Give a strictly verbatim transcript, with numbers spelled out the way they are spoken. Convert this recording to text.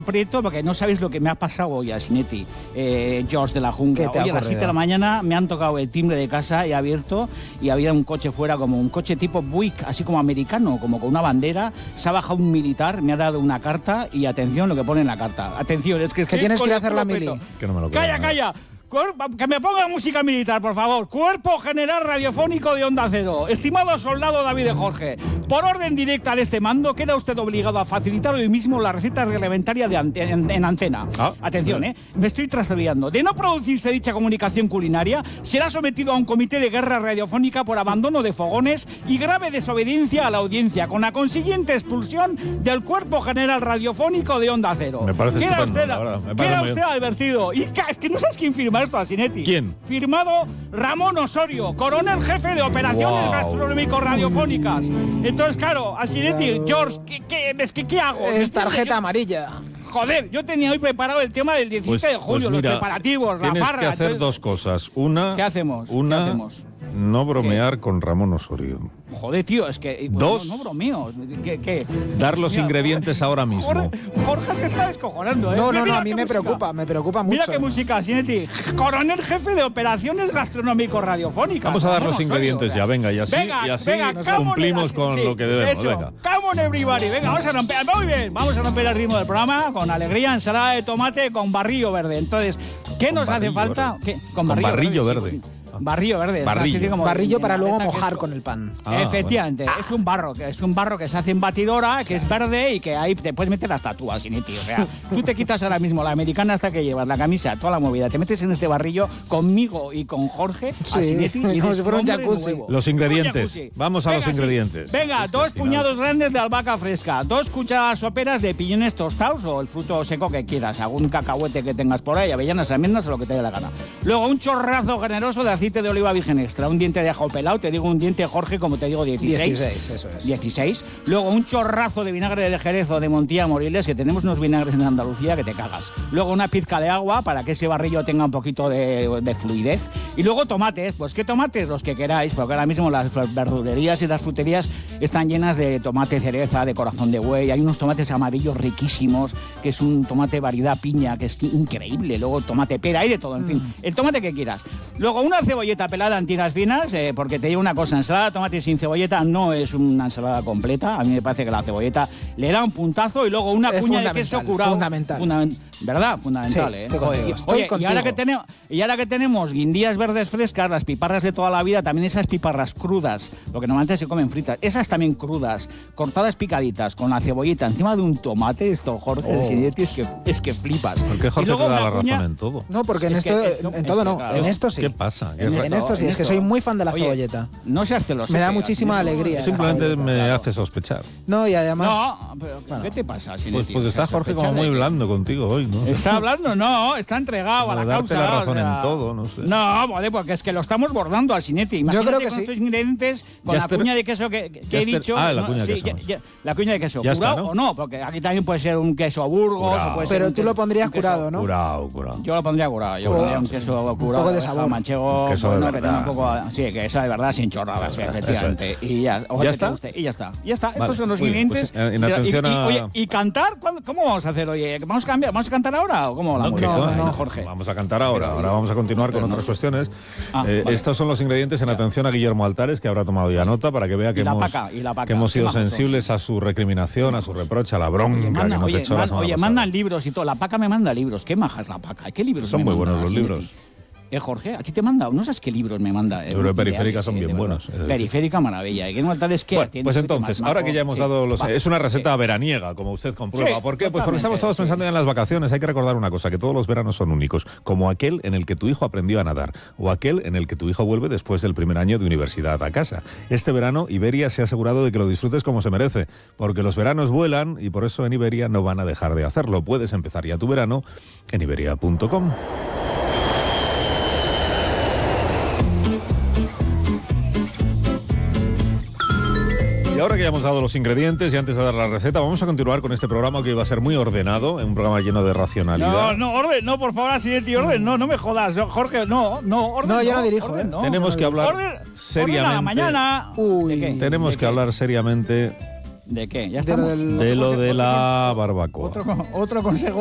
Prieto, porque no sabéis lo que me ha pasado hoy a Sinetti, eh, George de la Jungla. Hoy a las siete de la mañana me han tocado el timbre de casa, he abierto y había un coche fuera, como un coche tipo Buick, así como americano, como con una bandera. Se ha bajado un militar, me ha dado una carta y atención lo que pone en la carta. Atención, es que estoy que tienes con que el hacer la mili. Que no me lo calla, creo, calla. Que me ponga música militar, por favor. Cuerpo General Radiofónico de Onda Cero. Estimado soldado David de Jorge, por orden directa de este mando, queda usted obligado a facilitar hoy mismo la receta reglamentaria de ante en, en antena. Ah, Atención, ¿eh? Me estoy trastabillando. De no producirse dicha comunicación culinaria, será sometido a un comité de guerra radiofónica por abandono de fogones y grave desobediencia a la audiencia, con la consiguiente expulsión del Cuerpo General Radiofónico de Onda Cero. Me parece queda estupendo, usted, la verdad. Me queda parece usted advertido. Y es que, es que no sabes quién firma esto, a Sinetti. ¿Quién? Firmado Ramón Osorio, coronel jefe de operaciones wow. gastronómico-radiofónicas. Entonces, claro, a Sinetti, George, ¿qué, qué, es que, ¿qué hago? Es tarjeta yo, amarilla. Joder, yo tenía hoy preparado el tema del diecisiete pues, de julio, pues mira, los preparativos, la tienes farra. Tienes que hacer entonces, dos cosas. Una... ¿Qué hacemos? Una, ¿Qué hacemos? No bromear ¿Qué? con Ramón Osorio. Joder, tío, es que... Dos. No, no bromeo. ¿Qué, qué? Dar los Mira, ingredientes Jorge, ahora mismo. Jorge, Jorge se está descojonando, ¿eh? No, no, Mira, no, a mí me música. preocupa, me preocupa mucho. Mira qué música, Sinetti. Coronel jefe de operaciones gastronómico-radiofónicas. Vamos a dar los Osorio, ingredientes o sea. ya, venga, y así, venga, y así venga, cumplimos con sí, lo que debemos. Eso. Venga. Come on everybody. Venga, vamos a romper, muy bien, vamos a romper el ritmo del programa con alegría, ensalada de tomate con barrillo verde. Entonces, ¿qué con nos hace falta? ¿Qué? Con barrillo, con barrillo verde. verde. Sí. Barrillo verde. Barrillo, o sea, como barrillo para luego es mojar con el pan. Ah, Efectivamente, bueno. es un barro, que es un barro que se hace en batidora, que es verde y que ahí te puedes meter las tatuas, Sinetti. O sea, tú te quitas ahora mismo la americana hasta que llevas, la camisa, toda la movida, te metes en este barrillo conmigo y con Jorge, sí, a Sinetti, y como si fuera un hombre jacuzzi. nuevo. Los ingredientes. Jacuzzi. Vamos a Venga, los ingredientes. Sí. Venga, dos puñados grandes de albahaca fresca, dos cucharadas soperas de piñones tostados o el fruto seco que quieras, algún cacahuete que tengas por ahí, avellanas, almendras o lo que te dé la gana. Luego un chorrazo generoso de aceite de oliva virgen extra, un diente de ajo pelado, te digo un diente, Jorge, como te digo, dieciséis. dieciséis, eso es. dieciséis. Luego un chorrazo de vinagre de Jerez o de Montilla Moriles, que tenemos unos vinagres en Andalucía que te cagas. Luego una pizca de agua para que ese barrillo tenga un poquito de, de fluidez. Y luego tomates, pues qué tomates, los que queráis, porque ahora mismo las verdulerías y las fruterías están llenas de tomate cereza, de corazón de buey. Hay unos tomates amarillos riquísimos, que es un tomate variedad piña, que es increíble. Luego tomate pera, hay de todo, en fin, el tomate que quieras. Luego una cebolleta pelada en tiras finas, eh, porque te digo una cosa, ensalada de tomate sin cebolleta no es una ensalada completa. A mí me parece que la cebolleta le da un puntazo y luego una es cuña de queso curado. Fundamental. Fundament ¿Verdad? Fundamental, sí, ¿eh? Estoy Joder, contigo, estoy oye, contigo. y ahora que tenemos, y ahora que tenemos guindillas verdes frescas, las piparras de toda la vida, también esas piparras crudas, lo que normalmente se comen fritas, esas también crudas, cortadas picaditas, con la cebollita encima de un tomate, esto, Jorge, oh. el Sinetti, es que, es que flipas. ¿Por qué Jorge te da la cuña... razón en todo? No, porque en, es esto, que, esto, en todo es que, no, claro, en esto sí. ¿Qué pasa? ¿Qué En, en esto, esto sí, en es que esto. soy muy fan de la Oye, cebolleta. No seas celoso. Me da pegas, muchísima ¿no? alegría. Simplemente cebolleta, me claro. hace sospechar. No, y además... No, pero bueno. ¿qué te pasa, Sinetti? Pues porque O sea, está Jorge como muy de... blando contigo hoy, ¿no? Está hablando, no, está entregado a la darte causa. la razón o sea... en todo, no sé. No, vale, porque es que lo estamos bordando al Sinetti. Imagínate creo que con sí. estos ingredientes, con Ya la está- cuña de queso que, que ya he está- dicho. ah, la ¿no? cuña de Sí, queso. ya- ya- la cuña de queso. Ya ¿Curado está, ¿no? o no? Porque aquí también puede ser un queso a Burgos, Curado. o puede ser Pero un tú queso- lo pondrías un queso- curado, ¿no? Curado, curado. Yo lo pondría curado. Yo Oh, pondría un sí. queso curado. Un poco de sabor. Manchego, Queso de bueno, que tenga verdad. un poco, sí, que eso de verdad sin chorradas, Eso es. efectivamente. Y ya, ojalá ¿Ya que está? te guste. Y ya está. Ya está. Vale, Estos son los muy bien, ingredientes. pues, en Y- atención y, y- a- oye, ¿y cantar? ¿Cuándo- ¿Cómo vamos a hacer hoy? ¿Vamos a cambiar? ¿Vamos a cantar ahora o cómo? La No, música? que no, no, no, no, Jorge. Vamos a cantar ahora. Pero- Ahora vamos a continuar con pero no otras sé. cuestiones. Ah, Eh, vale. Estos son los ingredientes en atención a Guillermo Altares, que habrá tomado ya nota para que vea que Y la hemos, paca, y la paca. que hemos sido Qué majos son. sensibles a su recriminación, a su reproche, a la bronca Oye, manda, que nos oye, echó la man- semana oye, pasada. mandan libros y todo. La paca me manda libros. ¿Qué maja es la paca? ¿Qué libros Son me muy manda, buenos los Sinetti? libros. Eh, Jorge, ¿a ti te manda? No sabes qué libros me manda. Libros de Eh, Periférica ideales, son eh, bien de buenos, verdad. es decir. Periférica, maravilla. ¿Y qué no tal es que Bueno, pues entonces, ahora que ya hemos dado los... Es una receta veraniega, como usted comprueba. Sí, ¿Por qué? Pues porque totalmente, estamos todos sí. pensando ya en las vacaciones. Hay que recordar una cosa, que todos los veranos son únicos, como aquel en el que tu hijo aprendió a nadar, o aquel en el que tu hijo vuelve después del primer año de universidad a casa. Este verano, Iberia se ha asegurado de que lo disfrutes como se merece, porque los veranos vuelan y por eso en Iberia no van a dejar de hacerlo. Puedes empezar ya tu verano en iberia punto com. Y ahora que ya hemos dado los ingredientes y antes de dar la receta, vamos a continuar con este programa que iba a ser muy ordenado, un programa lleno de racionalidad. No, no, orden, no, por favor, Sinetti, orden, no, no me jodas, no, Jorge, no, no, orden. No, yo no dirijo, orden, ¿eh? no. Tenemos que hablar Orden, seriamente. orden a la mañana. Uy. ¿De qué? Tenemos ¿De que qué? hablar seriamente ¿De qué? Ya De lo estamos. del- De lo Otro de conse- la barbacoa. Otro, otro consejo